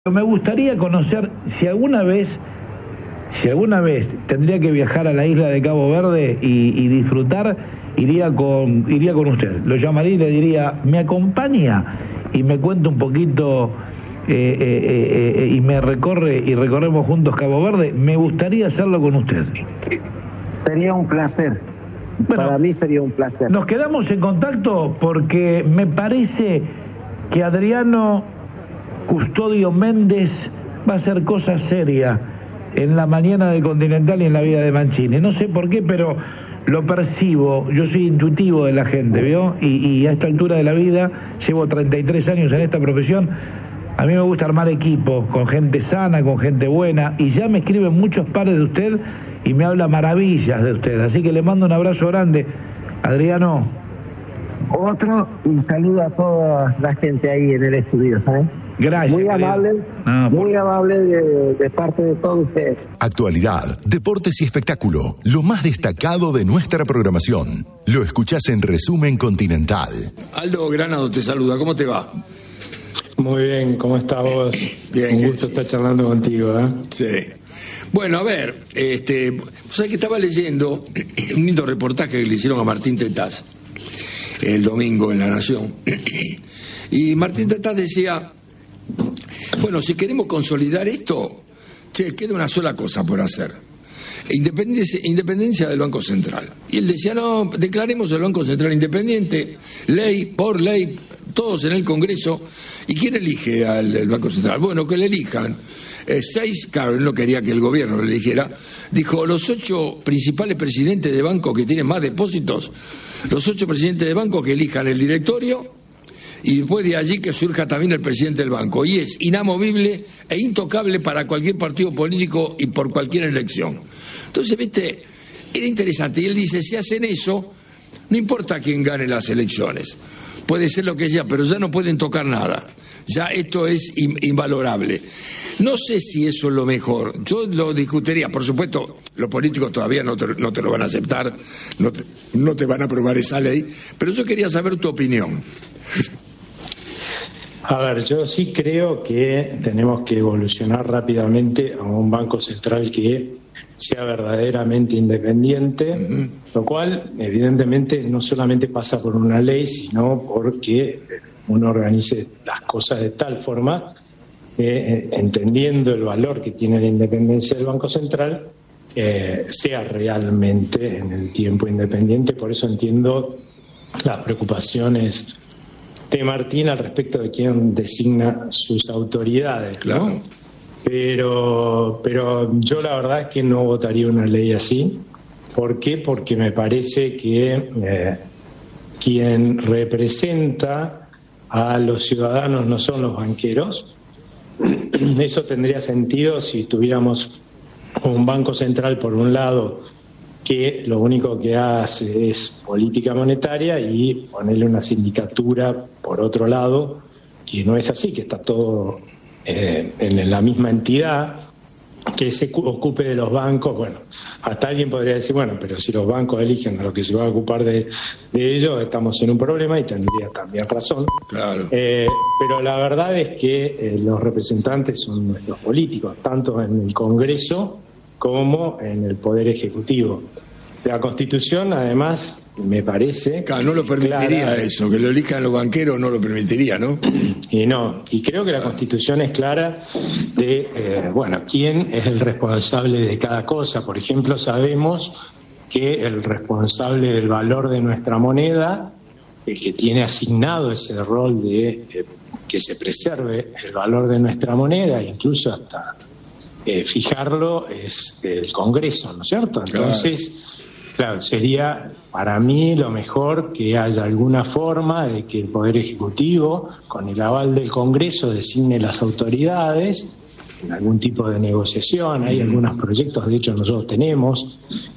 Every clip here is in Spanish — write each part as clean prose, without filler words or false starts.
Me gustaría conocer si alguna vez tendría que viajar a la isla de Cabo Verde y disfrutar, iría con usted. Lo llamaría y le diría, ¿me acompaña? Y me cuenta un poquito y recorremos juntos Cabo Verde. Me gustaría hacerlo con usted. Sería un placer. Bueno, para mí sería un placer. Nos quedamos en contacto porque me parece que Adriano Custodio Méndez va a hacer cosas serias en la mañana de Continental y en la vida de Mancini. No sé por qué, pero lo percibo. Yo soy intuitivo de la gente, ¿vio? Y a esta altura de la vida, llevo 33 años en esta profesión, a mí me gusta armar equipos con gente sana, con gente buena, y ya me escriben muchos pares de usted y me habla maravillas de usted. Así que le mando un abrazo grande, Adriano. Otro, un saludo a toda la gente ahí en el estudio, ¿sabes? Gracias. Muy amable de parte de todos ustedes. Actualidad, deportes y espectáculo, lo más destacado de nuestra programación. Lo escuchás en Resumen Continental. Aldo Granado te saluda, ¿cómo te va? Muy bien, ¿cómo estás vos? Bien. Un gusto estar charlando contigo, ¿eh? Sí. Bueno, a ver, sabés que estaba leyendo un lindo reportaje que le hicieron a Martín Tetaz el domingo en La Nación. Y Martín Tetaz decía, bueno, si queremos consolidar esto, queda una sola cosa por hacer. Independencia del Banco Central. Y él decía, no, declaremos el Banco Central independiente, ley por ley, todos en el Congreso. ¿Y quién elige al Banco Central? Bueno, que le elijan. Claro, él no quería que el gobierno lo eligiera. Dijo, los 8 principales presidentes de banco que tienen más depósitos, los 8 presidentes de banco que elijan el directorio, y después de allí que surja también el presidente del banco. Y es inamovible e intocable para cualquier partido político y por cualquier elección. Entonces, viste, era interesante. Y él dice, si hacen eso, no importa quién gane las elecciones. Puede ser lo que sea, pero ya no pueden tocar nada. Ya esto es invalorable. No sé si eso es lo mejor. Yo lo discutiría. Por supuesto, los políticos todavía no te lo van a aceptar, no te van a aprobar esa ley, pero yo quería saber tu opinión. A ver, yo sí creo que tenemos que evolucionar rápidamente a un banco central que sea verdaderamente independiente, lo cual evidentemente no solamente pasa por una ley, sino porque uno organice las cosas de tal forma que, entendiendo el valor que tiene la independencia del Banco Central, sea realmente en el tiempo independiente. Por eso entiendo las preocupaciones de Martín al respecto de quién designa sus autoridades, ¿no? Claro. Pero yo la verdad es que no votaría una ley así. ¿Por qué? Porque me parece que quien representa a los ciudadanos no son los banqueros. Eso tendría sentido si tuviéramos un banco central por un lado que lo único que hace es política monetaria y ponerle una sindicatura por otro lado, que no es así, que está todo en la misma entidad, que se ocupe de los bancos. Bueno, hasta alguien podría decir, bueno, pero si los bancos eligen a lo que se va a ocupar de ellos, estamos en un problema, y tendría también razón. Claro. Pero la verdad es que los representantes son nuestros políticos, tanto en el Congreso como en el Poder Ejecutivo. La Constitución, además, me parece... Claro, no lo permitiría clara, eso, que lo elijan los banqueros no lo permitiría, ¿no? Y creo que la Constitución es clara de, quién es el responsable de cada cosa. Por ejemplo, sabemos que el responsable del valor de nuestra moneda, el que tiene asignado ese rol de que se preserve el valor de nuestra moneda, incluso hasta fijarlo, es el Congreso, ¿no es cierto? Entonces, claro, sería para mí lo mejor que haya alguna forma de que el Poder Ejecutivo, con el aval del Congreso, designe las autoridades en algún tipo de negociación. Hay algunos proyectos, de hecho nosotros tenemos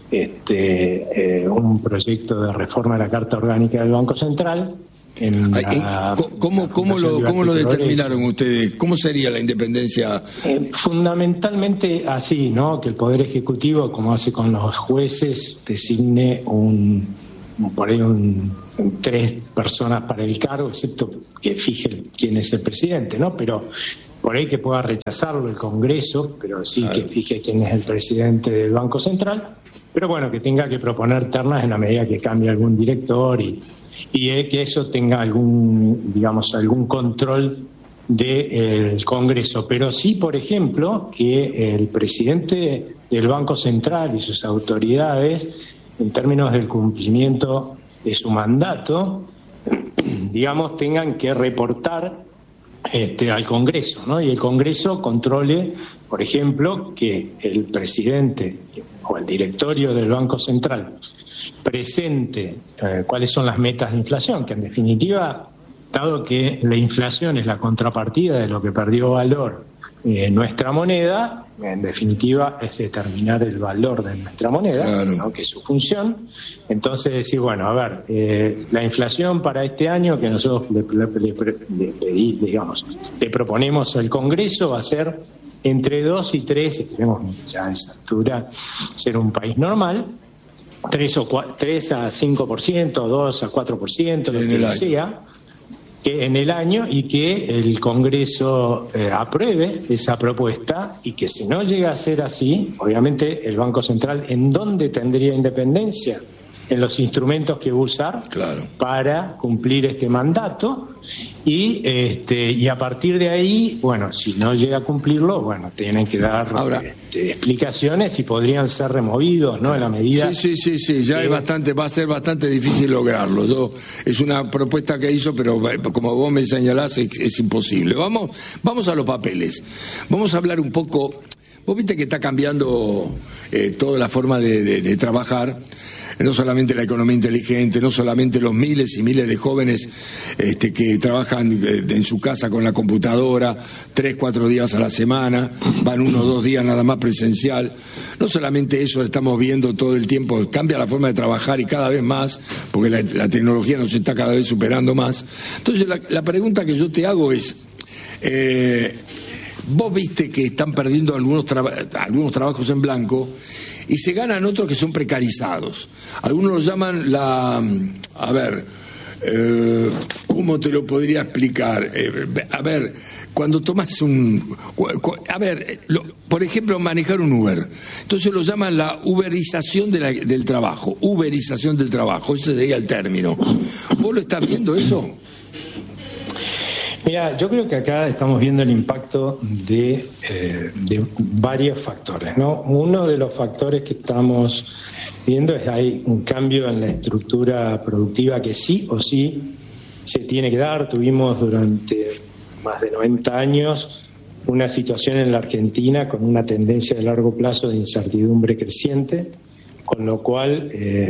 un proyecto de reforma de la Carta Orgánica del Banco Central. ¿Cómo lo determinaron ustedes? ¿Cómo sería la independencia? Fundamentalmente así, ¿no? Que el Poder Ejecutivo, como hace con los jueces, designe por ahí 3 personas para el cargo, excepto que fije quién es el presidente, ¿no? Pero por ahí que pueda rechazarlo el Congreso, pero sí que fije quién es el presidente del Banco Central, pero bueno, que tenga que proponer ternas en la medida que cambie algún director y que eso tenga algún control del Congreso. Pero sí, por ejemplo, que el presidente del Banco Central y sus autoridades, en términos del cumplimiento de su mandato, tengan que reportar al Congreso, ¿no? Y el Congreso controle, por ejemplo, que el presidente o el directorio del Banco Central presente cuáles son las metas de inflación, que en definitiva, dado que la inflación es la contrapartida de lo que perdió valor nuestra moneda, en definitiva es determinar el valor de nuestra moneda, claro, ¿no? Que es su función. Entonces decir, bueno, a ver, la inflación para este año que nosotros le proponemos al Congreso va a ser entre 2 y 3, si queremos ya a esa altura ser un país normal, 3 a 5%, 2 a 4%, lo que sea, que en el año, y que el Congreso apruebe esa propuesta, y que si no llega a ser así, obviamente el Banco Central, ¿en dónde tendría independencia? En los instrumentos que va a usar, claro, para cumplir este mandato, y a partir de ahí, bueno, si no llega a cumplirlo, bueno, tienen que dar explicaciones y podrían ser removidos, ¿no? Claro. En la medida. Sí, ya va a ser bastante difícil lograrlo. Es una propuesta que hizo, pero como vos me señalás, es imposible. Vamos a los papeles. Vamos a hablar un poco. Vos viste que está cambiando toda la forma de trabajar. No solamente la economía inteligente, no solamente los miles y miles de jóvenes que trabajan en su casa con la computadora 3-4 días a la semana, van 1 o 2 días nada más presencial. No solamente eso, estamos viendo todo el tiempo, cambia la forma de trabajar y cada vez más, porque la tecnología nos está cada vez superando más. Entonces la pregunta que yo te hago es, vos viste que están perdiendo algunos trabajos en blanco y se ganan otros que son precarizados. Algunos lo llaman ¿cómo te lo podría explicar? Cuando tomas por ejemplo, manejar un Uber. Entonces lo llaman la uberización del trabajo. Uberización del trabajo, ese sería el término. ¿Vos lo estás viendo eso? Mira, yo creo que acá estamos viendo el impacto de varios factores, ¿no? Uno de los factores que estamos viendo es que hay un cambio en la estructura productiva que sí o sí se tiene que dar. Tuvimos durante más de 90 años una situación en la Argentina con una tendencia de largo plazo de incertidumbre creciente, con lo cual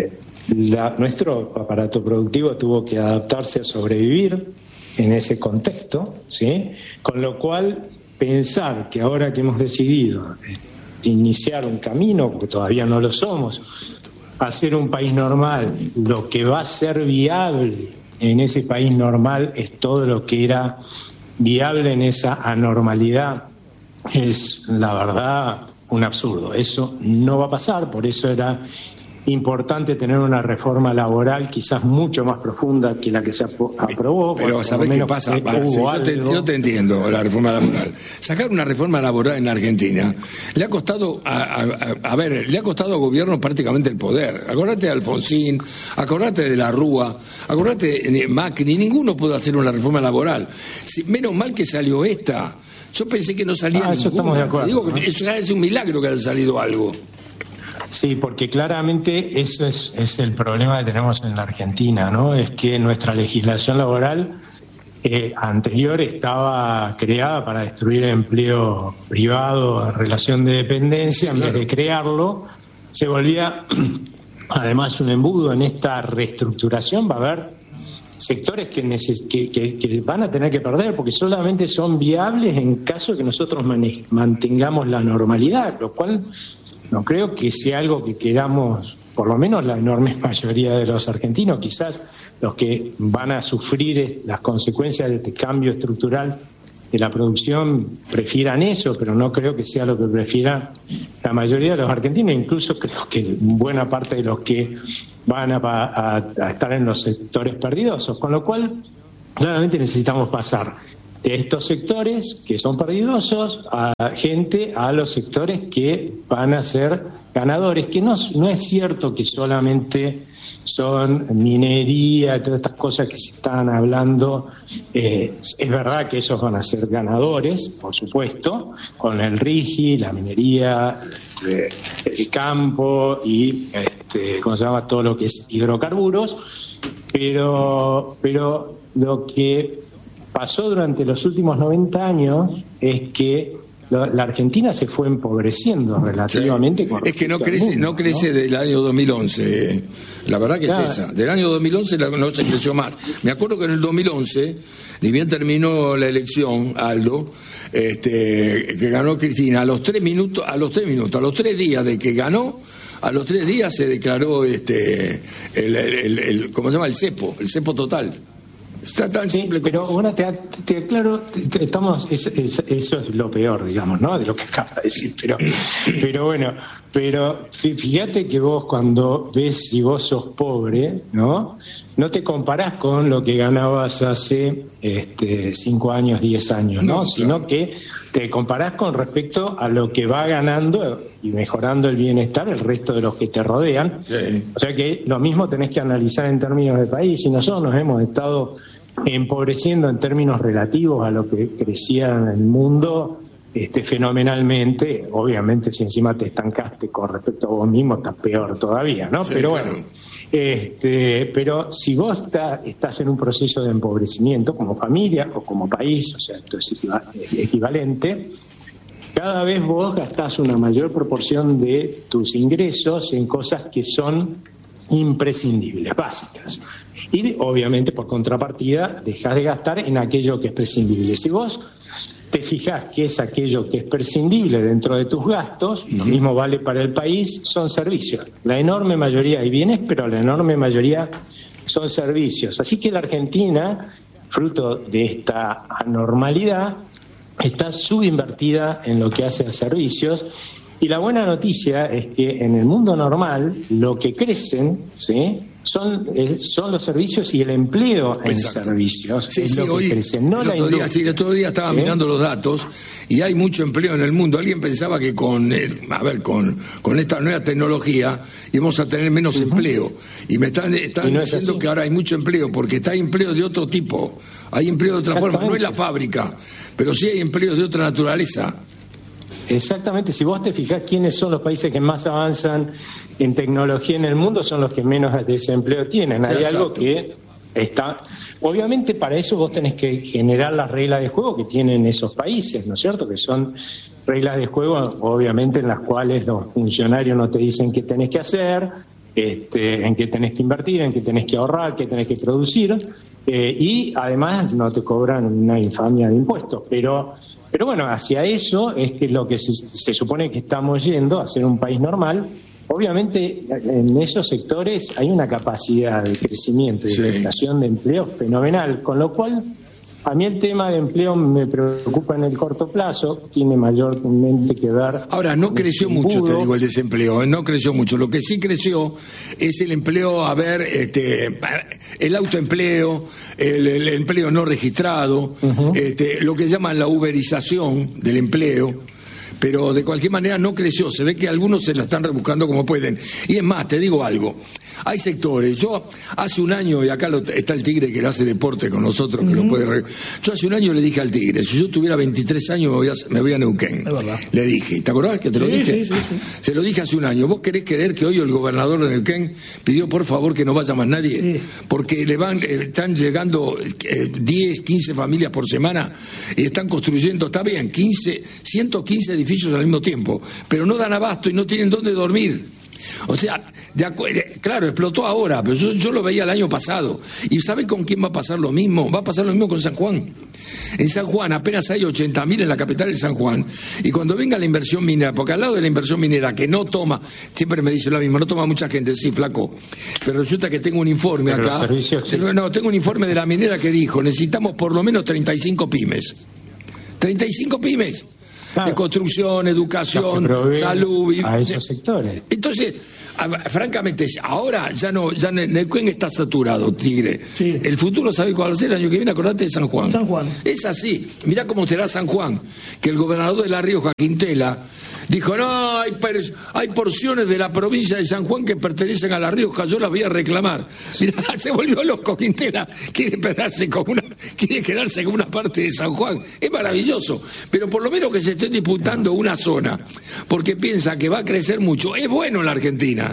nuestro aparato productivo tuvo que adaptarse a sobrevivir en ese contexto, ¿sí? Con lo cual, pensar que ahora que hemos decidido iniciar un camino, porque todavía no lo somos, hacer un país normal, lo que va a ser viable en ese país normal es todo lo que era viable en esa anormalidad, es la verdad un absurdo. Eso no va a pasar, por eso era importante tener una reforma laboral quizás mucho más profunda que la que se aprobó. Pero ¿sabés qué pasa? Yo te entiendo, la reforma laboral. Sacar una reforma laboral en la Argentina le ha costado le ha costado a gobierno prácticamente el poder. Acordate de Alfonsín, acordate de la Rúa, acordate de Macri, ninguno pudo hacer una reforma laboral. Menos mal que salió esta. Yo pensé que no salía ninguna. Eso estamos de acuerdo. Digo que eso es un milagro que haya salido algo. Sí, porque claramente eso es el problema que tenemos en la Argentina, ¿no? Es que nuestra legislación laboral anterior estaba creada para destruir el empleo privado en relación de dependencia. Sí, claro. En vez de crearlo, se volvía además un embudo en esta reestructuración. Va a haber sectores que van a tener que perder porque solamente son viables en caso de que nosotros mantengamos la normalidad, lo cual no creo que sea algo que queramos, por lo menos la enorme mayoría de los argentinos. Quizás los que van a sufrir las consecuencias de este cambio estructural de la producción prefieran eso, pero no creo que sea lo que prefiera la mayoría de los argentinos. Incluso creo que buena parte de los que van a estar en los sectores perdidos, con lo cual claramente necesitamos pasar de estos sectores que son perdidosos a los sectores que van a ser ganadores, que no es cierto que solamente son minería, todas estas cosas que se están hablando. Es verdad que esos van a ser ganadores, por supuesto, con el RIGI, la minería, el campo y ¿cómo se llama? Todo lo que es hidrocarburos, pero lo que pasó durante los últimos 90 años es que la Argentina se fue empobreciendo relativamente. Sí. Es que no crece del año 2011. La verdad que claro. Es esa. Del año 2011 no se creció más. Me acuerdo que en el 2011, ni bien terminó la elección, Aldo, que ganó Cristina, a los 3 días de que ganó, a los 3 días se declaró ¿cómo se llama? El cepo total. Está tan simple como pero bueno, te aclaro, eso es lo peor, digamos, ¿no? De lo que acabas de decir, pero bueno, fíjate que vos cuando ves si vos sos pobre, ¿no? No te comparás con lo que ganabas hace 5 años, 10 años, ¿no? Sino que te comparás con respecto a lo que va ganando y mejorando el bienestar el resto de los que te rodean. Sí. O sea que lo mismo tenés que analizar en términos de país. Y nosotros nos hemos estado empobreciendo en términos relativos a lo que crecía en el mundo fenomenalmente. Obviamente si encima te estancaste con respecto a vos mismo estás peor todavía, ¿no? Sí, pero claro. Bueno, pero si vos estás en un proceso de empobrecimiento como familia o como país, o sea, esto es equivalente, cada vez vos gastás una mayor proporción de tus ingresos en cosas que son imprescindibles, básicas. Y obviamente por contrapartida dejás de gastar en aquello que es prescindible. Si vos te fijás que es aquello que es prescindible dentro de tus gastos, lo mismo vale para el país, son servicios. La enorme mayoría hay bienes, pero la enorme mayoría son servicios. Así que la Argentina, fruto de esta anormalidad, está subinvertida en lo que hace a servicios. Y la buena noticia es que en el mundo normal lo que crecen, ¿sí?, son los servicios y el empleo en servicios. Sí, es lo que crece, no la industria. El otro día estaba mirando los datos y hay mucho empleo en el mundo. Alguien pensaba que con esta nueva tecnología íbamos a tener menos empleo. Y me están diciendo que ahora hay mucho empleo, porque hay empleo de otro tipo. Hay empleo de otra forma. No es la fábrica, pero sí hay empleos de otra naturaleza. Exactamente, si vos te fijás quiénes son los países que más avanzan en tecnología en el mundo, son los que menos desempleo tienen. Hay algo que está... Obviamente para eso vos tenés que generar las reglas de juego que tienen esos países, ¿no es cierto? Que son reglas de juego, obviamente, en las cuales los funcionarios no te dicen qué tenés que hacer, en qué tenés que invertir, en qué tenés que ahorrar, qué tenés que producir, y además no te cobran una infamia de impuestos, Pero bueno, hacia eso es que lo que se supone que estamos yendo, a ser un país normal. Obviamente en esos sectores hay una capacidad de crecimiento y de generación de empleo fenomenal, con lo cual a mí el tema de empleo me preocupa en el corto plazo, tiene mayormente que ver... Ahora, no creció mucho, te digo, el desempleo, no creció mucho. Lo que sí creció es el empleo, el autoempleo, el empleo no registrado, lo que llaman la uberización del empleo. Pero de cualquier manera no creció, se ve que algunos se la están rebuscando como pueden. Y es más, te digo algo, hay sectores, yo hace un año, y acá está el Tigre que hace deporte con nosotros, que lo puede... Yo hace un año le dije al Tigre, si yo tuviera 23 años me voy a Neuquén. Le dije, ¿te acordás que te lo dije? Sí. Se lo dije hace un año. ¿Vos querés creer que hoy el gobernador de Neuquén pidió por favor que no vaya más nadie? Sí. Porque están llegando 10, 15 familias por semana y están construyendo, está bien, 115 edificios al mismo tiempo, pero no dan abasto y no tienen dónde dormir. O sea, claro, explotó ahora, pero yo lo veía el año pasado. ¿Y sabe con quién va a pasar lo mismo? Va a pasar lo mismo con San Juan. En San Juan apenas hay 80.000 en la capital de San Juan. Y cuando venga la inversión minera, porque al lado de la inversión minera que no toma, siempre me dice lo mismo, no toma mucha gente, sí, flaco. Pero resulta que tengo un informe acá. No, tengo un informe de la minera que dijo, necesitamos por lo menos 35 pymes. 35 pymes. de construcción, educación, salud. A esos sectores. Entonces, francamente, ahora ya Neuquén está saturado, Tigre. Sí. El futuro, ¿sabe cuál va a ser? El año que viene, acordate de San Juan. San Juan. Es así. Mirá cómo será San Juan, que el gobernador de La Rioja, Quintela, dijo, no, hay porciones de la provincia de San Juan que pertenecen a La Rioja, yo las voy a reclamar. Mirá, se volvió loco Quintela, quiere quedarse con una parte de San Juan. Es maravilloso, pero por lo menos que se esté disputando una zona, porque piensa que va a crecer mucho. Es bueno en la Argentina.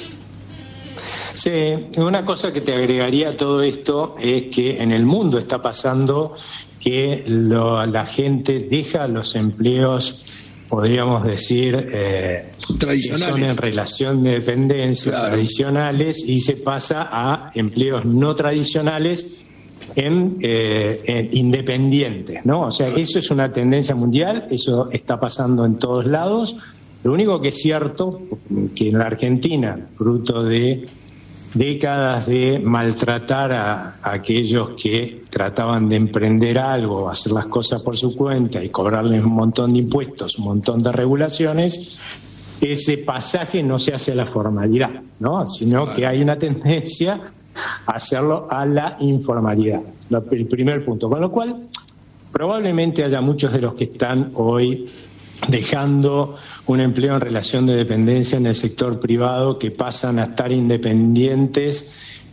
Sí, una cosa que te agregaría a todo esto es que en el mundo está pasando que la gente deja los empleos, podríamos decir, tradicionales, que son en relación de dependencia, claro, tradicionales, y se pasa a empleos no tradicionales en independientes, ¿no? O sea, eso es una tendencia mundial, eso está pasando en todos lados. Lo único que es cierto, que en la Argentina, fruto de décadas de maltratar a aquellos que trataban de emprender algo, hacer las cosas por su cuenta y cobrarles un montón de impuestos, un montón de regulaciones, ese pasaje no se hace a la formalidad, ¿no? Sino que hay una tendencia a hacerlo a la informalidad, el primer punto. Con lo cual, probablemente haya muchos de los que están hoy dejando un empleo en relación de dependencia en el sector privado, que pasan a estar independientes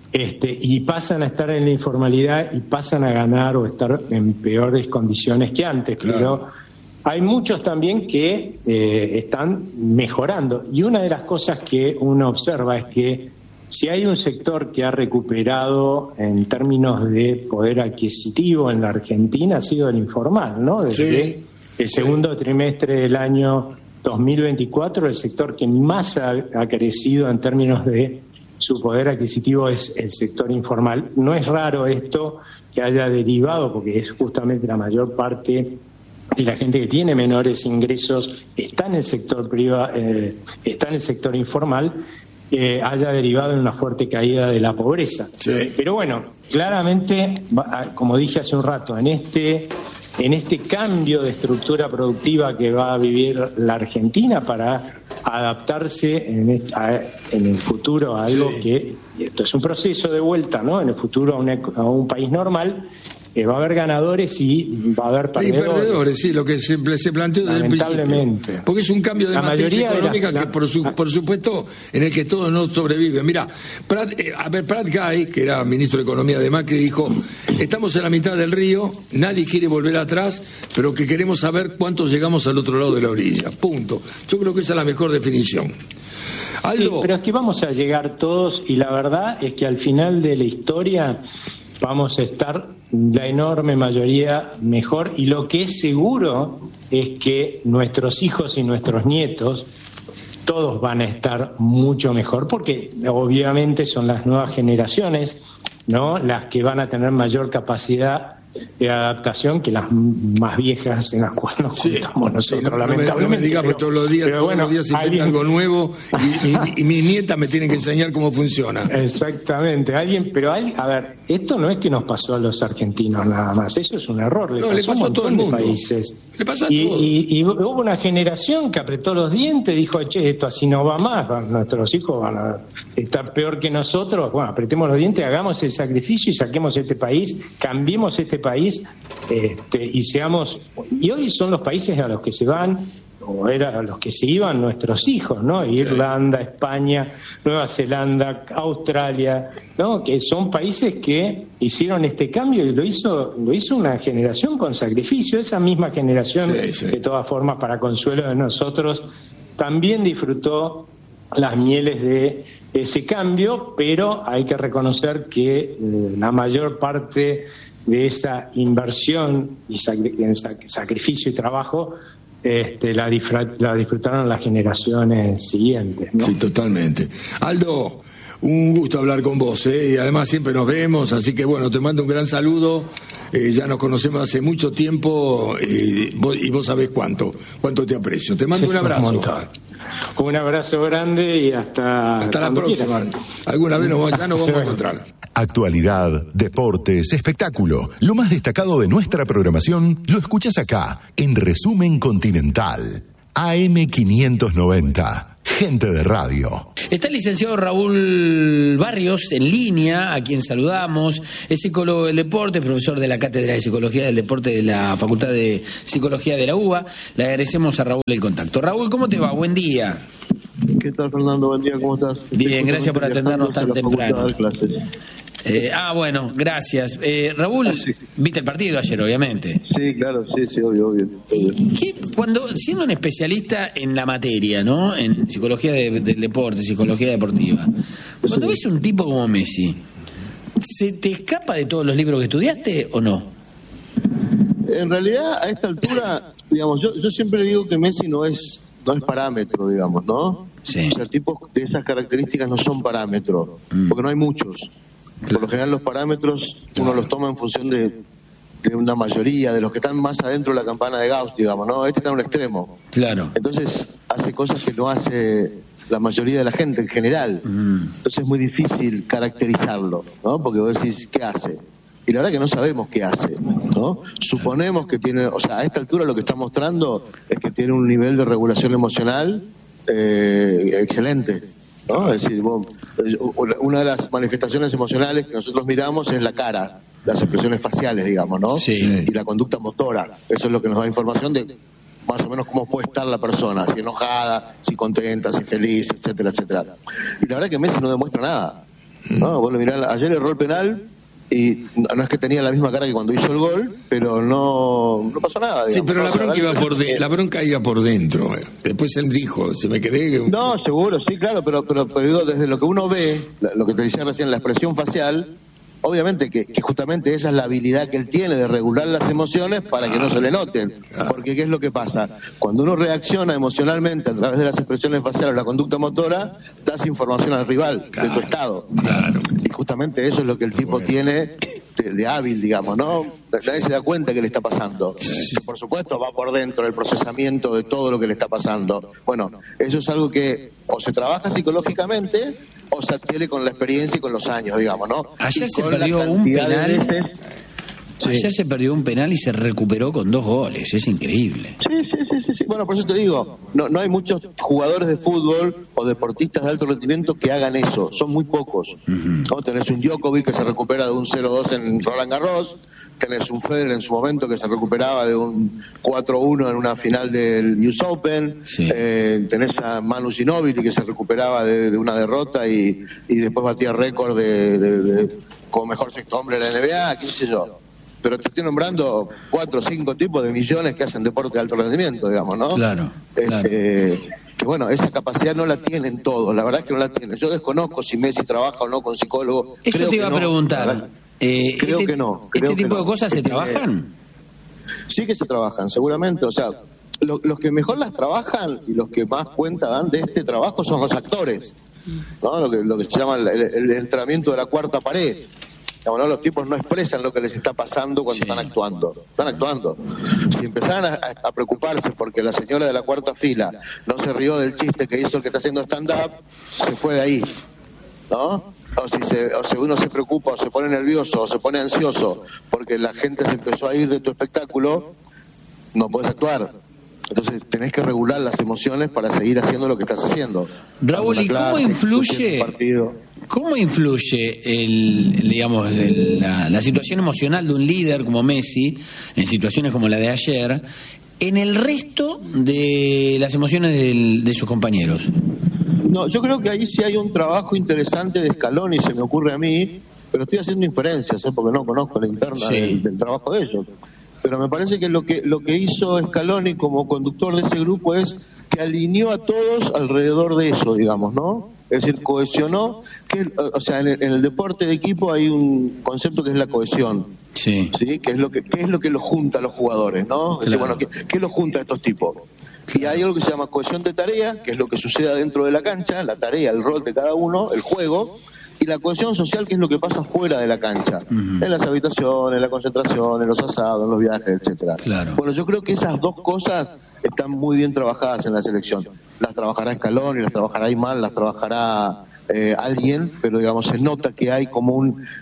y pasan a estar en la informalidad y pasan a ganar o estar en peores condiciones que antes. Claro. Pero hay muchos también que están mejorando, y una de las cosas que uno observa es que si hay un sector que ha recuperado en términos de poder adquisitivo en la Argentina, ha sido el informal, ¿no? Desde el segundo trimestre del año 2024, el sector que más ha crecido en términos de su poder adquisitivo es el sector informal. No es raro esto que haya derivado, porque es justamente la mayor parte de la gente que tiene menores ingresos está en el sector privado, está en el sector informal, haya derivado en una fuerte caída de la pobreza. Sí. Pero bueno, claramente, como dije hace un rato, en este cambio de estructura productiva que va a vivir la Argentina para adaptarse en el futuro a algo que, esto es un proceso de vuelta, ¿no? En el futuro a un país normal, va a haber ganadores y va a haber perdedores. Sí, lo que se planteó desde el principio. Porque es un cambio de matriz económica que, por supuesto, en el que todos no sobreviven. Mira, Prat Gay, que era ministro de Economía de Macri, dijo, estamos en la mitad del río, nadie quiere volver atrás, pero que queremos saber cuántos llegamos al otro lado de la orilla. Punto. Yo creo que esa es la mejor definición. Aldo. Sí, pero es que vamos a llegar todos, y la verdad es que al final de la historia vamos a estar la enorme mayoría mejor, y lo que es seguro es que nuestros hijos y nuestros nietos todos van a estar mucho mejor, porque obviamente son las nuevas generaciones, ¿no?, las que van a tener mayor capacidad de adaptación que las más viejas en las cuales nos juntamos nosotros, lamentablemente. No me digas, porque todos los días se inventa algo nuevo y mi nieta me tiene que enseñar cómo funciona. Exactamente. A ver, esto no es que nos pasó a los argentinos nada más, eso es un error. Le pasó a todo el mundo. Países. Le pasó a todos. Y hubo una generación que apretó los dientes, dijo, che, esto así no va más, nuestros hijos van a estar peor que nosotros. Bueno, apretemos los dientes, hagamos el sacrificio y saquemos este país, cambiemos este país, y hoy son los países a los que se van, o era a los que se iban nuestros hijos, ¿no? Irlanda, España, Nueva Zelanda, Australia, ¿no? Que son países que hicieron este cambio, y lo hizo una generación con sacrificio. Esa misma generación, de todas formas, para consuelo de nosotros, también disfrutó las mieles de ese cambio, pero hay que reconocer que la mayor parte de esa inversión y sacrificio y trabajo la disfrutaron las generaciones siguientes, ¿no? Sí, totalmente. Aldo, un gusto hablar con vos, y además siempre nos vemos, así que bueno, te mando un gran saludo. Ya nos conocemos hace mucho tiempo, y vos sabés cuánto te aprecio. Te mando un abrazo. Un abrazo grande y hasta la próxima. Quieras. Alguna vez ya nos vamos a encontrar. Actualidad, deportes, espectáculo. Lo más destacado de nuestra programación lo escuchás acá, en Resumen Continental. AM590. Gente de radio. Está el licenciado Raúl Barrios en línea, a quien saludamos. Es psicólogo del deporte, profesor de la Cátedra de Psicología del Deporte de la Facultad de Psicología de la UBA. Le agradecemos a Raúl el contacto. Raúl, ¿cómo te va? Buen día. ¿Qué tal, Fernando? Buen día, ¿cómo estás? Bien, gracias por atendernos tan temprano. Bueno, gracias. Raúl, sí. ¿Viste el partido ayer, obviamente? Sí, claro, sí, obvio. Siendo un especialista en la materia, ¿no? En psicología del deporte, psicología deportiva, cuando ves un tipo como Messi, ¿se te escapa de todos los libros que estudiaste o no? En realidad, a esta altura, digamos, yo siempre digo que Messi no es parámetro, digamos, ¿no? Sí. O sea, tipos de esas características no son parámetros, porque no hay muchos. Por lo general los parámetros uno los toma en función de una mayoría, de los que están más adentro de la campana de Gauss, digamos, ¿no? Este está en un extremo. Claro. Entonces hace cosas que no hace la mayoría de la gente en general. Entonces es muy difícil caracterizarlo, ¿no? Porque vos decís, ¿qué hace? Y la verdad que no sabemos qué hace, ¿no? Suponemos que tiene, o sea, a esta altura lo que está mostrando es que tiene un nivel de regulación emocional excelente, ¿no? Es decir, una de las manifestaciones emocionales que nosotros miramos es la cara, las expresiones faciales, digamos, ¿no? Sí. Y la conducta motora. Eso es lo que nos da información de más o menos cómo puede estar la persona, si enojada, si contenta, si feliz, etcétera, etcétera. Y la verdad que Messi no demuestra nada, ¿no? Vos lo mirás, ayer erró el penal y no es que tenía la misma cara que cuando hizo el gol, pero no pasó nada, digamos. Sí, pero la bronca iba por dentro. Después él dijo, se me quedé... No, seguro, sí, claro, pero digo, desde lo que uno ve, lo que te decía recién, la expresión facial, obviamente que justamente esa es la habilidad que él tiene de regular las emociones para que no se le noten. Porque ¿qué es lo que pasa? Cuando uno reacciona emocionalmente a través de las expresiones faciales o la conducta motora, das información al rival de tu estado. Claro. Y justamente eso es lo que el tipo tiene de hábil, digamos, ¿no? Nadie se da cuenta que le está pasando. Por supuesto va por dentro el procesamiento de todo lo que le está pasando. Bueno, eso es algo que o se trabaja psicológicamente o se adquiere con la experiencia y con los años, digamos, ¿no? Ayer se perdió un penal. Ayer se perdió un penal y se recuperó con 2 goles. Es increíble. Sí. Bueno, por eso te digo, no hay muchos jugadores de fútbol o deportistas de alto rendimiento que hagan eso. Son muy pocos. ¿No? Tenés un Djokovic que se recupera de un 0-2 en Roland Garros. Tenés un Federer en su momento que se recuperaba de un 4-1 en una final del US Open. Sí. Tenés a Manu Ginóbili que se recuperaba de una derrota y después batía récord como mejor sexto hombre de la NBA, qué sé yo. Pero te estoy nombrando 4 o 5 tipos de millones que hacen deporte de alto rendimiento, digamos, ¿no? Claro. Que bueno, esa capacidad no la tienen todos, la verdad es que no la tienen. Yo desconozco si Messi trabaja o no con psicólogo. Eso te iba a preguntar. Creo que no. ¿Este tipo de cosas se trabajan? Sí que se trabajan, seguramente. O sea, los que mejor las trabajan y los que más cuenta dan de este trabajo son los actores, ¿no? Lo que se llama el entrenamiento de la cuarta pared. ¿No? Los tipos no expresan lo que les está pasando cuando están actuando. Están actuando. Si empezaran a preocuparse porque la señora de la cuarta fila no se rió del chiste que hizo el que está haciendo stand-up, se fue de ahí, ¿no? O si uno se preocupa o se pone nervioso o se pone ansioso porque la gente se empezó a ir de tu espectáculo, no podés actuar. Entonces tenés que regular las emociones para seguir haciendo lo que estás haciendo. Raúl, ¿y cómo influye la situación emocional de un líder como Messi, en situaciones como la de ayer, en el resto de las emociones de sus compañeros? No, yo creo que ahí sí hay un trabajo interesante de Scaloni, se me ocurre a mí, pero estoy haciendo inferencias, porque no conozco la interna del trabajo de ellos. Pero me parece que lo que hizo Scaloni como conductor de ese grupo es que alineó a todos alrededor de eso, digamos, ¿no? Es decir, cohesionó, o sea, en el deporte de equipo hay un concepto que es la cohesión. Sí. Que es lo que los junta a los jugadores, ¿no? Es decir, bueno, ¿qué los junta a estos tipos? Y hay algo que se llama cohesión de tarea, que es lo que sucede dentro de la cancha, la tarea, el rol de cada uno, el juego, y la cohesión social, que es lo que pasa fuera de la cancha, en las habitaciones, en la concentración, en los asados, en los viajes, etcétera. Claro. Bueno, yo creo que esas dos cosas están muy bien trabajadas en la selección. Las trabajará Scaloni, las trabajará Imán, las trabajará alguien, pero digamos se nota que hay como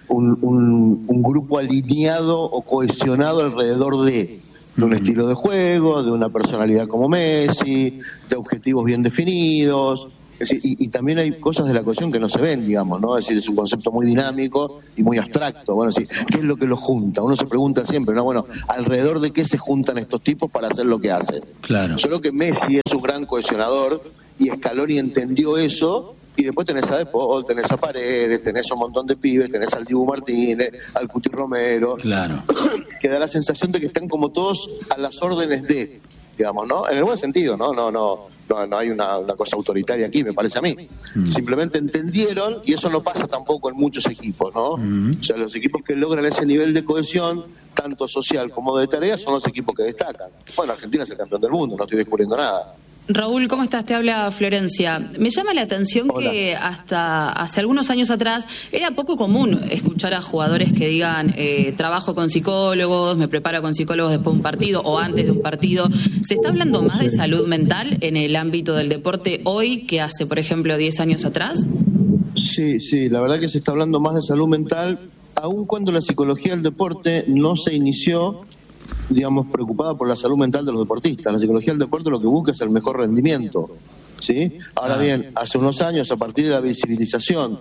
un grupo alineado o cohesionado alrededor de un estilo de juego, de una personalidad como Messi, de objetivos bien definidos. Es decir, y también hay cosas de la cohesión que no se ven, digamos, ¿no? Es decir, es un concepto muy dinámico y muy abstracto. Bueno, sí, ¿qué es lo que los junta? Uno se pregunta siempre, ¿no? Bueno, ¿alrededor de qué se juntan estos tipos para hacer lo que hacen? Claro. Solo que Messi es un gran cohesionador y Scaloni entendió eso, y después tenés a De Paul, tenés a Paredes, tenés un montón de pibes, tenés al Dibu Martínez, al Cuti Romero, Claro. que da la sensación de que están como todos a las órdenes de, digamos, ¿no? En el buen sentido, ¿no? No hay una cosa autoritaria aquí, me parece a mí. Simplemente entendieron, y eso no pasa tampoco en muchos equipos, ¿no? O sea, los equipos que logran ese nivel de cohesión, tanto social como de tarea, son los equipos que destacan. Bueno, Argentina es el campeón del mundo, no estoy descubriendo nada. Raúl, ¿cómo estás? Te habla Florencia. Me llama la atención que hasta hace algunos años atrás era poco común escuchar a jugadores que digan trabajo con psicólogos, me preparo con psicólogos después de un partido o antes de un partido. ¿Se está hablando más de salud mental en el ámbito del deporte hoy que hace, por ejemplo, 10 años atrás? Sí, la verdad que se está hablando más de salud mental, aun cuando la psicología del deporte no se inició, digamos, preocupada por la salud mental de los deportistas. La psicología del deporte lo que busca es el mejor rendimiento, ¿sí? Ahora bien, hace unos años, a partir de la visibilización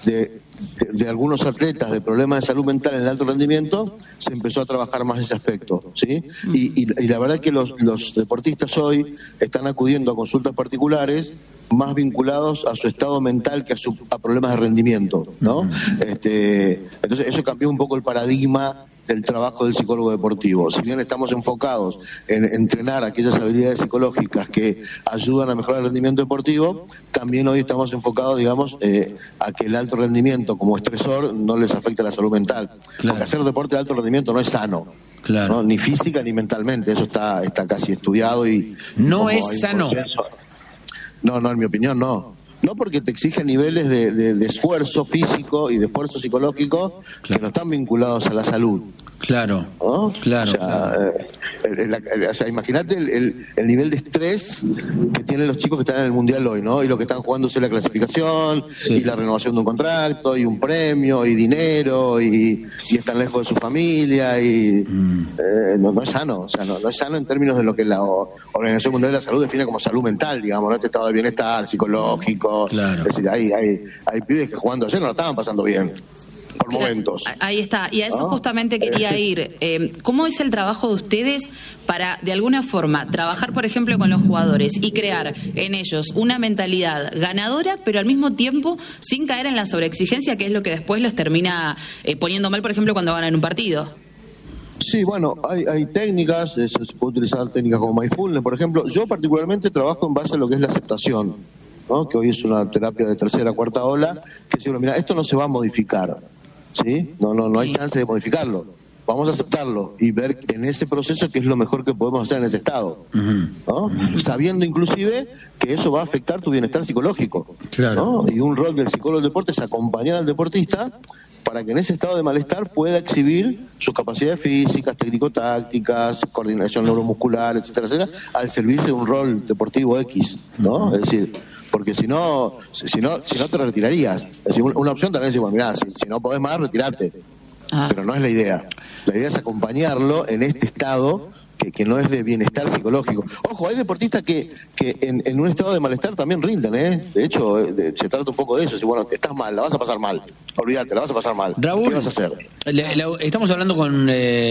de algunos atletas de problemas de salud mental en el alto rendimiento, se empezó a trabajar más ese aspecto, ¿sí? Y la verdad es que los deportistas hoy están acudiendo a consultas particulares más vinculados a su estado mental que a problemas de rendimiento, ¿no? Entonces eso cambió un poco el paradigma del trabajo del psicólogo deportivo. Si bien estamos enfocados en entrenar aquellas habilidades psicológicas que ayudan a mejorar el rendimiento deportivo, también hoy estamos enfocados, digamos, a que el alto rendimiento como estresor no les afecte a la salud mental. Claro. Porque hacer deporte de alto rendimiento no es sano. Claro. ¿No? Ni física ni mentalmente, eso está casi estudiado y... No es sano. No, en mi opinión no. No, porque te exige niveles de esfuerzo físico y de esfuerzo psicológico que no están vinculados a la salud. Claro, ¿no? Claro. O sea, imagínate el nivel de estrés que tienen los chicos que están en el Mundial hoy, ¿no? Y lo que están jugándose la clasificación, y la renovación de un contrato, y un premio, y dinero, y están lejos de su familia, y no es sano. O sea, no es sano en términos de lo que la Organización Mundial de la Salud define como salud mental, digamos, ¿no? Este estado de bienestar psicológico. Claro. Es decir, hay pibes que jugando ayer no la estaban pasando bien. Por momentos. Ahí está, y a eso justamente quería ir. ¿Cómo es el trabajo de ustedes para, de alguna forma, trabajar, por ejemplo, con los jugadores y crear en ellos una mentalidad ganadora, pero al mismo tiempo sin caer en la sobreexigencia, que es lo que después los termina poniendo mal, por ejemplo, cuando ganan un partido? Sí, bueno, hay técnicas, se puede utilizar técnicas como Mindfulness, por ejemplo. Yo particularmente trabajo en base a lo que es la aceptación, ¿no? Que hoy es una terapia de tercera, cuarta ola, que dice, mira, esto no se va a modificar. ¿Sí? No hay chance de modificarlo. Vamos a aceptarlo y ver en ese proceso qué es lo mejor que podemos hacer en ese estado, ¿no? Sabiendo inclusive que eso va a afectar tu bienestar psicológico, ¿no? Y un rol del psicólogo del deporte es acompañar al deportista para que en ese estado de malestar pueda exhibir sus capacidades físicas, técnico-tácticas, coordinación neuromuscular, etcétera, etcétera, al servicio de un rol deportivo X, ¿no? Es decir, porque si no te retirarías. Es decir, una opción también es decir, bueno, mirá, si no podés más, retirate. Pero no es la idea. La idea es acompañarlo en este estado que no es de bienestar psicológico. Ojo, hay deportistas que en un estado de malestar también rinden, ¿eh? De hecho, se trata un poco de eso. Si, bueno, estás mal, la vas a pasar mal. Olvídate, la vas a pasar mal. Raúl, ¿qué vas a hacer? Estamos hablando con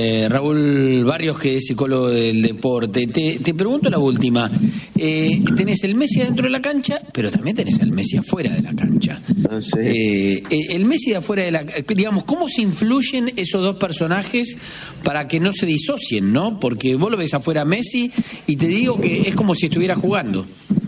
Raúl Barrios, que es psicólogo del deporte. Te pregunto la última. Tenés el Messi dentro de la cancha, pero también tenés el Messi afuera de la cancha. Sí. El Messi de afuera de la... Digamos, ¿cómo se influyen esos dos personajes para que no se disocien, no? Porque vos lo ves afuera Messi y te digo que es como si estuviera jugando.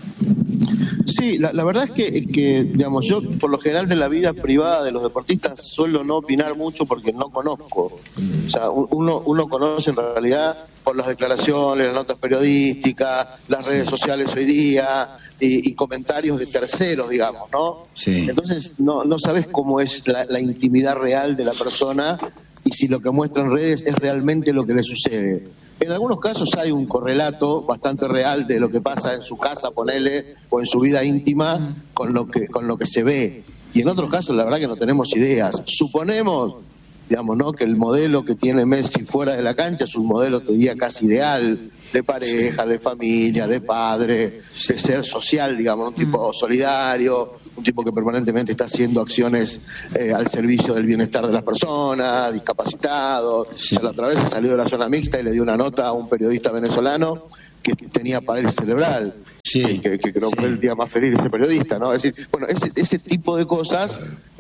Sí, la verdad es que, digamos, yo por lo general de la vida privada de los deportistas suelo no opinar mucho porque no conozco. O sea, uno conoce en realidad por las declaraciones, las notas periodísticas, las redes sociales hoy día y comentarios de terceros, digamos, ¿no? Sí. Entonces no sabes cómo es la intimidad real de la persona y si lo que muestra en redes es realmente lo que le sucede. En algunos casos hay un correlato bastante real de lo que pasa en su casa, ponele, o en su vida íntima con lo que se ve. Y en otros casos la verdad que no tenemos ideas. Suponemos, digamos, ¿no?, que el modelo que tiene Messi fuera de la cancha es un modelo todavía casi ideal, de pareja, de familia, de padre, de ser social, digamos, un tipo solidario, un tipo que permanentemente está haciendo acciones al servicio del bienestar de las personas, discapacitados. Sí. O sea, la otra vez se salió de la zona mixta y le dio una nota a un periodista venezolano que tenía parálisis cerebral. Sí, que creo que fue el día más feliz de ese periodista, ¿no? Es decir, bueno, ese tipo de cosas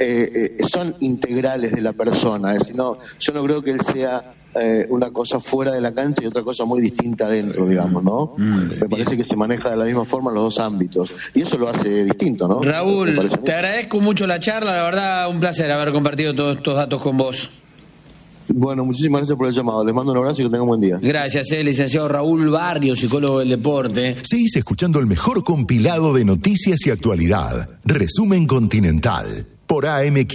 son integrales de la persona. Es decir, no, yo no creo que él sea una cosa fuera de la cancha y otra cosa muy distinta dentro, digamos, ¿no? Me parece que se maneja de la misma forma en los dos ámbitos. Y eso lo hace distinto, ¿no? Raúl, te agradezco mucho la charla, la verdad, un placer haber compartido todos estos datos con vos. Bueno, muchísimas gracias por el llamado. Les mando un abrazo y que tengan un buen día. Gracias, licenciado Raúl Barrios, psicólogo del deporte. Seguís escuchando el mejor compilado de noticias y actualidad. Resumen Continental, por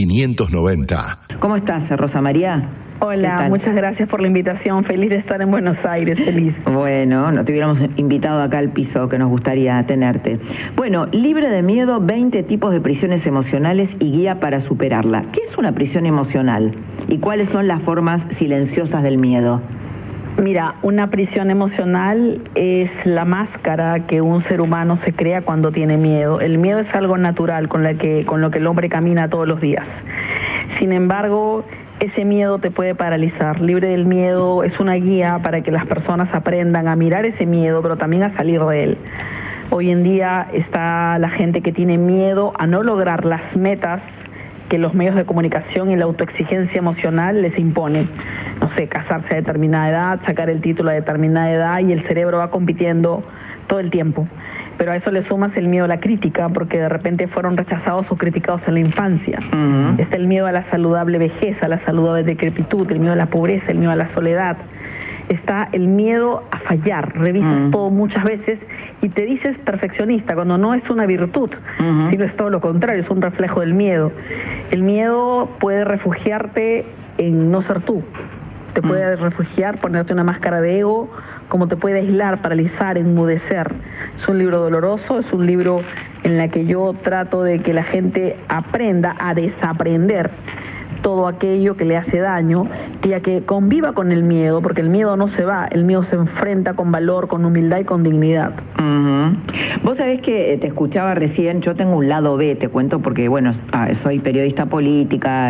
AM590. ¿Cómo estás, Rosa María? Hola, muchas gracias por la invitación. Feliz de estar en Buenos Aires, feliz. Bueno, no te hubiéramos invitado acá al piso, que nos gustaría tenerte. Bueno, Libre de Miedo, 20 tipos de prisiones emocionales y guía para superarla. ¿Qué es una prisión emocional? ¿Y cuáles son las formas silenciosas del miedo? Mira, una prisión emocional es la máscara que un ser humano se crea cuando tiene miedo. El miedo es algo natural con lo que el hombre camina todos los días. Sin embargo, ese miedo te puede paralizar. Libre del Miedo es una guía para que las personas aprendan a mirar ese miedo, pero también a salir de él. Hoy en día está la gente que tiene miedo a no lograr las metas que los medios de comunicación y la autoexigencia emocional les imponen. No sé, casarse a determinada edad, sacar el título a determinada edad, y el cerebro va compitiendo todo el tiempo. Pero a eso le sumas el miedo a la crítica, porque de repente fueron rechazados o criticados en la infancia. Está el miedo a la saludable vejez, a la saludable decrepitud, el miedo a la pobreza, el miedo a la soledad. Está el miedo a fallar. Revisas todo muchas veces y te dices perfeccionista, cuando no es una virtud, sino es todo lo contrario, es un reflejo del miedo. El miedo puede refugiarte en no ser tú. Te puede refugiar, ponerte una máscara de ego, como te puede aislar, paralizar, enmudecer. Es un libro doloroso, es un libro en el que yo trato de que la gente aprenda a desaprender todo aquello que le hace daño y a que conviva con el miedo, porque el miedo no se va, el miedo se enfrenta con valor, con humildad y con dignidad. Vos sabés que te escuchaba recién, yo tengo un lado B, te cuento, porque bueno, soy periodista política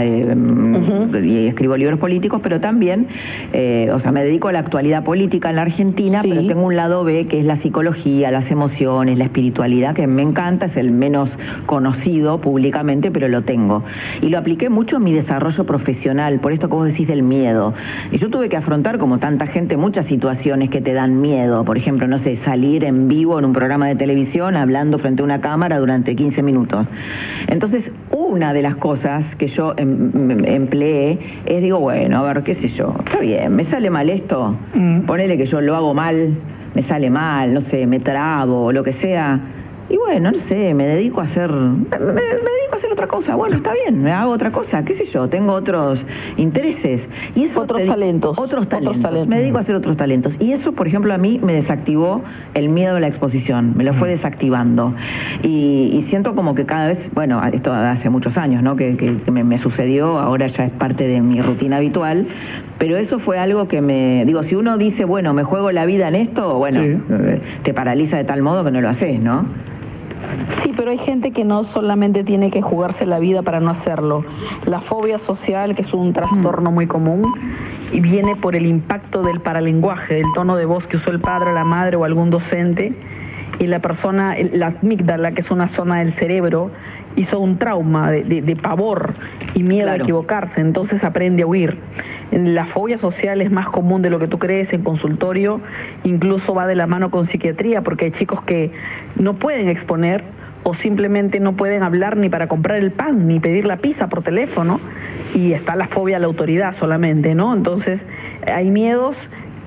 y escribo libros políticos, pero también, me dedico a la actualidad política en la Argentina, pero tengo un lado B que es la psicología, las emociones, la espiritualidad, que me encanta, es el menos conocido públicamente, pero lo tengo. Y lo apliqué mucho en mi desarrollo profesional, por esto que vos decís del miedo. Y yo tuve que afrontar, como tanta gente, muchas situaciones que te dan miedo. Por ejemplo, no sé, salir en vivo en un programa de televisión hablando frente a una cámara durante 15 minutos. Entonces, una de las cosas que yo empleé es, digo, bueno, a ver, qué sé yo, está bien, me sale mal esto, ponele que yo lo hago mal, me sale mal, no sé, me trabo, o lo que sea. Y bueno, no sé, me dedico a hacer otra cosa. Bueno, está bien, me hago otra cosa, qué sé yo, tengo otros intereses. Y eso otros talentos. Me dedico a hacer otros talentos. Y eso, por ejemplo, a mí me desactivó el miedo a la exposición, me lo fue desactivando. Y siento como que cada vez, bueno, esto hace muchos años, ¿no? Que me sucedió, ahora ya es parte de mi rutina habitual, pero eso fue algo que si uno dice, bueno, me juego la vida en esto, bueno, te paraliza de tal modo que no lo haces, ¿no? Sí, pero hay gente que no solamente tiene que jugarse la vida para no hacerlo. La fobia social, que es un trastorno muy común, y viene por el impacto del paralenguaje, del tono de voz que usó el padre, la madre o algún docente, y la persona, la amígdala, que es una zona del cerebro, hizo un trauma de pavor y miedo a equivocarse, entonces aprende a huir. La fobia social es más común de lo que tú crees en consultorio, incluso va de la mano con psiquiatría, porque hay chicos que no pueden exponer o simplemente no pueden hablar ni para comprar el pan, ni pedir la pizza por teléfono, y está la fobia a la autoridad solamente, ¿no? Entonces, hay miedos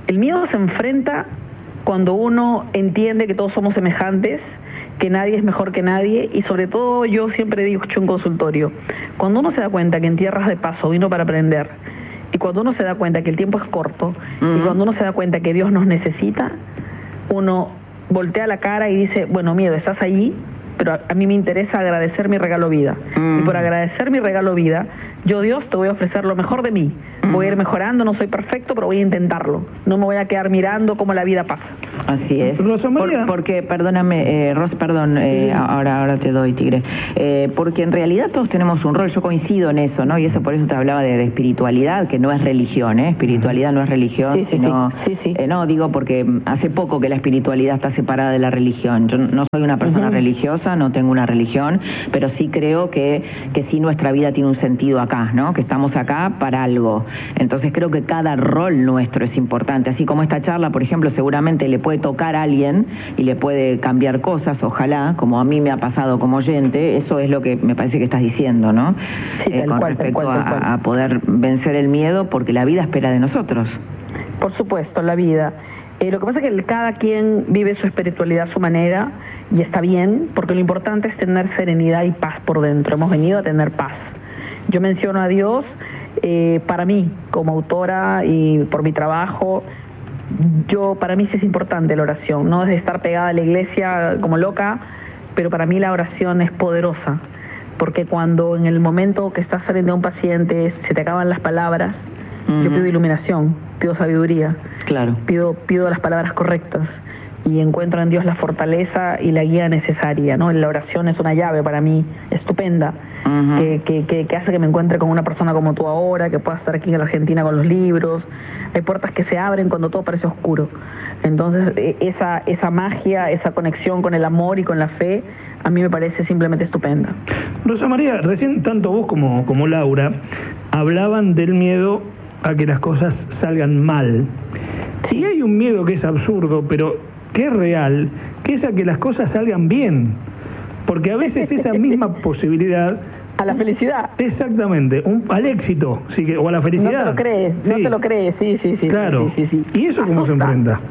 El miedo se enfrenta cuando uno entiende que todos somos semejantes, que nadie es mejor que nadie, y sobre todo yo siempre digo en un consultorio, cuando uno se da cuenta que en tierras de paso vino para aprender, y cuando uno se da cuenta que el tiempo es corto, y cuando uno se da cuenta que Dios nos necesita, uno voltea la cara y dice, bueno, miedo, estás allí, pero a mí me interesa agradecer mi regalo vida. Y por agradecer mi regalo vida, yo, Dios, te voy a ofrecer lo mejor de mí. Voy a ir mejorando, no soy perfecto, pero voy a intentarlo. No me voy a quedar mirando cómo la vida pasa. Así es. Porque, perdóname, ahora te doy, Tigre. Porque en realidad todos tenemos un rol, yo coincido en eso, ¿no? Y eso por eso te hablaba de espiritualidad, que no es religión, ¿eh? Espiritualidad no es religión, sino... no, digo porque hace poco que la espiritualidad está separada de la religión. Yo no soy una persona religiosa, no tengo una religión, pero sí creo que sí nuestra vida tiene un sentido acá, ¿no? Que estamos acá para algo. Entonces creo que cada rol nuestro es importante. Así como esta charla, por ejemplo, seguramente le puede tocar a alguien y le puede cambiar cosas, ojalá, como a mí me ha pasado como oyente, eso es lo que me parece que estás diciendo, ¿no? Con respecto a poder vencer el miedo, porque la vida espera de nosotros. Por supuesto, la vida. Lo que pasa es que cada quien vive su espiritualidad a su manera, y está bien, porque lo importante es tener serenidad y paz por dentro. Hemos venido a tener paz. Yo menciono a Dios, para mí, como autora y por mi trabajo, para mí sí es importante la oración, no es de estar pegada a la iglesia como loca, pero para mí la oración es poderosa, porque cuando en el momento que estás frente a un paciente se te acaban las palabras, yo pido iluminación, pido sabiduría, pido las palabras correctas, y encuentro en Dios la fortaleza y la guía necesaria, ¿no? La oración es una llave para mí estupenda, que hace que me encuentre con una persona como tú ahora, que pueda estar aquí en la Argentina con los libros. Hay puertas que se abren cuando todo parece oscuro. Entonces, esa magia, esa conexión con el amor y con la fe, a mí me parece simplemente estupenda. Rosa María, recién tanto vos como Laura hablaban del miedo a que las cosas salgan mal. Si hay un miedo que es absurdo, pero que es real, que es a que las cosas salgan bien, porque a veces esa misma posibilidad a la felicidad. Exactamente, al éxito, o a la felicidad. No te lo crees, sí. Claro. Sí. ¿Y eso cómo se enfrenta?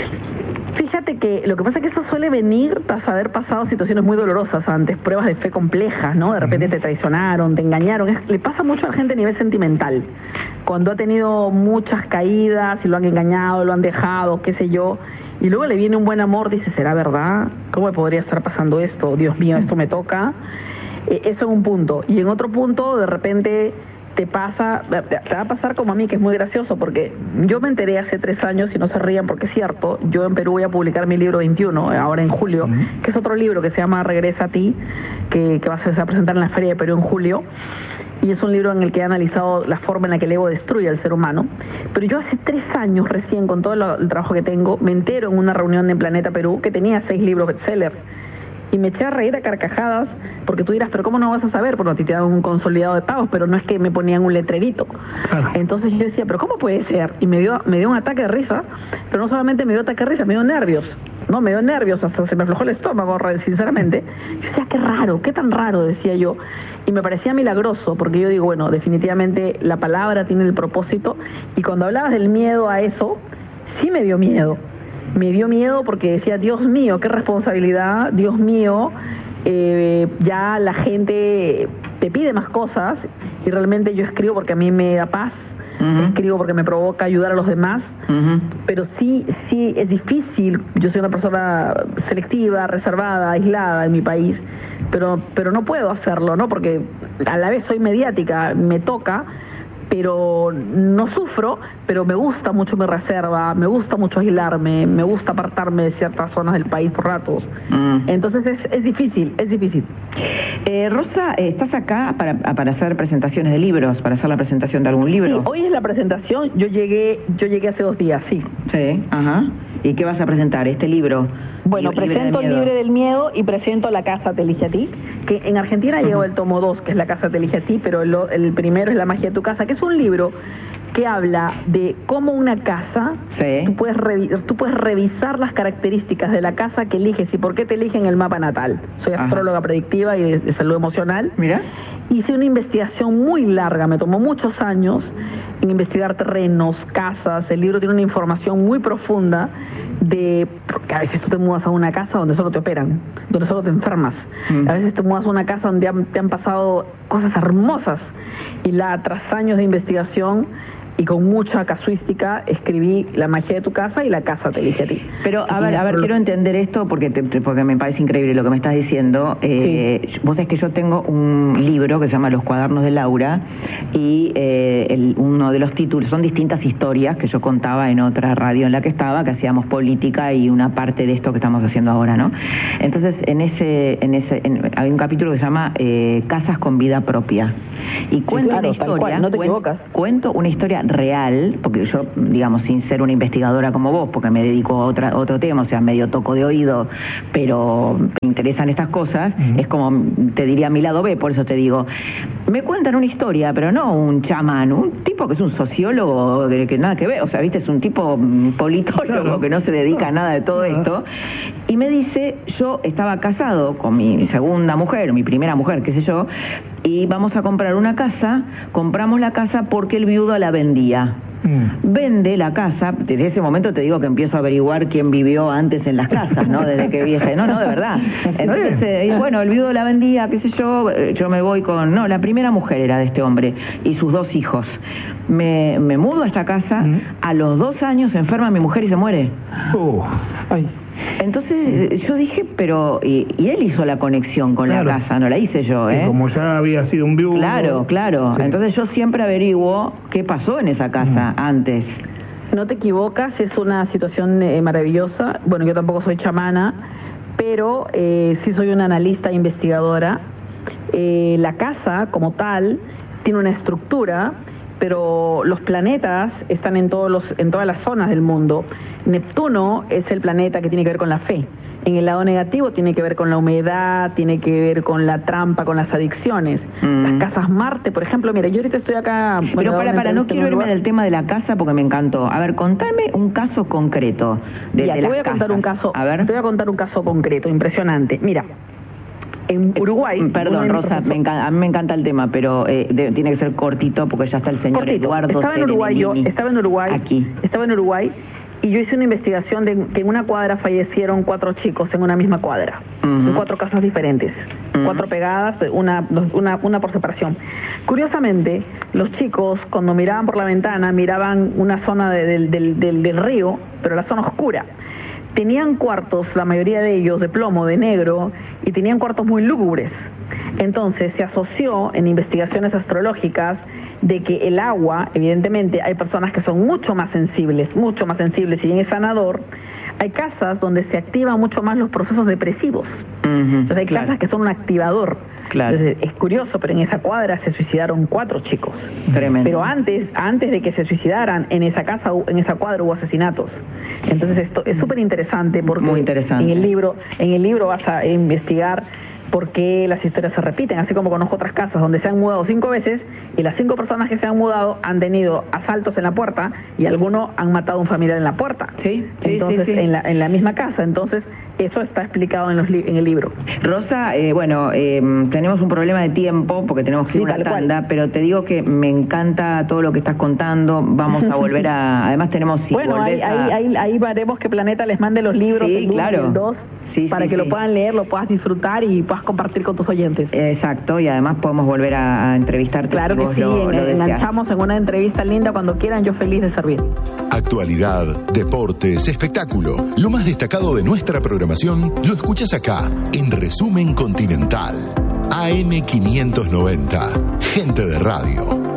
Fíjate que lo que pasa es que eso suele venir tras haber pasado situaciones muy dolorosas antes, pruebas de fe complejas, ¿no? De repente te traicionaron, te engañaron. Le pasa mucho a la gente a nivel sentimental. Cuando ha tenido muchas caídas y lo han engañado, lo han dejado, qué sé yo, y luego le viene un buen amor, dice, ¿será verdad? ¿Cómo me podría estar pasando esto? Dios mío, esto me toca. Eso en un punto. Y en otro punto, de repente te va a pasar como a mí, que es muy gracioso, porque yo me enteré hace 3 años, y no se rían porque es cierto, yo en Perú voy a publicar mi libro 21, ahora en julio, que es otro libro que se llama Regresa a ti, que se va a presentar en la Feria de Perú en julio, y es un libro en el que he analizado la forma en la que el ego destruye al ser humano. Pero yo hace 3 años recién, con todo el trabajo que tengo, me entero en una reunión en Planeta Perú que tenía 6 libros bestseller. Y me eché a reír a carcajadas, porque tú dirás, pero ¿cómo no vas a saber? Porque a ti te dan un consolidado de pagos, pero no es que me ponían un letrerito. Entonces yo decía, ¿pero cómo puede ser? Y me dio un ataque de risa, pero no solamente me dio ataque de risa, me dio nervios. No, me dio nervios, hasta se me aflojó el estómago, sinceramente. Yo decía, qué raro, qué tan raro, decía yo. Y me parecía milagroso, porque yo digo, bueno, definitivamente la palabra tiene el propósito. Y cuando hablabas del miedo a eso, sí me dio miedo. Me dio miedo porque decía, Dios mío, qué responsabilidad, Dios mío, ya la gente te pide más cosas, y realmente yo escribo porque a mí me da paz, escribo porque me provoca ayudar a los demás, pero sí es difícil. Yo soy una persona selectiva, reservada, aislada en mi país, pero no puedo hacerlo, ¿no? Porque a la vez soy mediática, me toca, pero no sufro, pero me gusta mucho mi reserva, me gusta mucho aislarme, me gusta apartarme de ciertas zonas del país por ratos. Entonces es difícil. Rosa, ¿estás acá para hacer presentaciones de libros, para hacer la presentación de algún libro? Sí, hoy es la presentación, yo llegué hace 2 días, sí. Sí, ajá. ¿Y qué vas a presentar? ¿Este libro? Bueno, presento Libre del Miedo y presento La Casa Te Elige a Ti, que en Argentina llegó el tomo 2, que es La Casa Te Elige a Ti, pero el primero es La Magia de tu Casa, que es un libro que habla de cómo una casa, tú puedes revisar las características de la casa que eliges y por qué te eligen el mapa natal. Soy astróloga predictiva y de salud emocional. Mira. Hice una investigación muy larga, me tomó muchos años, en investigar terrenos, casas. El libro tiene una información muy profunda porque a veces tú te mudas a una casa donde solo te operan, donde solo te enfermas. A veces te mudas a una casa donde te han pasado cosas hermosas, y tras años de investigación y con mucha casuística escribí La magia de tu casa, y la casa te elige a ti. Pero a ver, quiero entender esto porque me parece increíble lo que me estás diciendo. Vos sabés que yo tengo un libro que se llama Los cuadernos de Laura, y uno de los títulos son distintas historias que yo contaba en otra radio en la que estaba, que hacíamos política y una parte de esto que estamos haciendo ahora, ¿no? Entonces hay un capítulo que se llama Casas con vida propia, y cuento una historia, no te equivocas. Cuento una historia real, porque yo, digamos, sin ser una investigadora como vos, porque me dedico a otro tema, o sea, medio toco de oído, pero me interesan estas cosas, es como, te diría, mi lado B, por eso te digo, me cuentan una historia, pero no un chamán, un tipo que es un sociólogo que nada que ver, o sea, viste, es un tipo politólogo que no se dedica a nada de todo esto, y me dice, yo estaba casado con mi segunda mujer, mi primera mujer, qué sé yo, y vamos a comprar una casa, compramos la casa porque el viudo la vendía. Vende la casa, desde ese momento te digo que empiezo a averiguar quién vivió antes en las casas, ¿no? Desde que vieja, no, de verdad. Entonces, bueno, el viudo la vendía, qué sé yo me voy con, la primera mujer era de este hombre y sus 2 hijos. Me mudo a esta casa, a los 2 años se enferma mi mujer y se muere. Entonces yo dije, pero y él hizo la conexión con la casa, no la hice yo, Y como ya había sido un viudo. Claro. Sí. Entonces yo siempre averiguo qué pasó en esa casa antes. No te equivocas, es una situación maravillosa. Bueno, yo tampoco soy chamana, pero sí soy una analista e investigadora. La casa como tal tiene una estructura, pero los planetas están en todas las zonas del mundo. Neptuno es el planeta que tiene que ver con la fe. En el lado negativo tiene que ver con la humedad, tiene que ver con la trampa, con las adicciones. Las casas Marte, por ejemplo, mira, yo ahorita estoy acá... Pero no quiero irme del tema de la casa porque me encantó. A ver, contame un caso concreto de las casas. Te voy a contar un caso concreto, impresionante. Mira, en Uruguay... Perdón, Rosa, a mí me encanta el tema, pero tiene que ser cortito porque ya está el señor Eduardo. Estaba en Uruguay, y yo hice una investigación de que en una cuadra fallecieron 4 chicos en una misma cuadra, en 4 casas diferentes, 4 pegadas, una por separación. Curiosamente, los chicos cuando miraban por la ventana miraban una zona del río, pero la zona oscura. Tenían cuartos, la mayoría de ellos, de plomo, de negro, y tenían cuartos muy lúgubres. Entonces se asoció en investigaciones astrológicas de que el agua, evidentemente hay personas que son mucho más sensibles, y bien es sanador. Hay casas donde se activan mucho más los procesos depresivos. Entonces hay casas que son un activador. Entonces, es curioso, pero en esa cuadra se suicidaron 4 chicos. Tremendo. Pero antes de que se suicidaran, en esa cuadra hubo asesinatos. Entonces esto es súper interesante porque muy interesante. En el libro vas a investigar por qué las historias se repiten, así como conozco otras casas donde se han mudado 5 veces y las 5 personas que se han mudado han tenido asaltos en la puerta y algunos han matado a un familiar en la puerta. Entonces, en la misma casa. Entonces, eso está explicado en el libro. Rosa, tenemos un problema de tiempo porque tenemos que ir a una tanda, pero te digo que me encanta todo lo que estás contando. Vamos a volver además tenemos... ahí haremos que Planeta les mande los libros, el 1 y el 2. Para que lo puedan leer, lo puedas disfrutar y puedas compartir con tus oyentes. Exacto, y además podemos volver a entrevistarte. Claro que sí, enganchamos en una entrevista linda cuando quieran, yo feliz de servir. Actualidad, deportes, espectáculo, lo más destacado de nuestra programación lo escuchas acá, en Resumen Continental. AM590, gente de radio.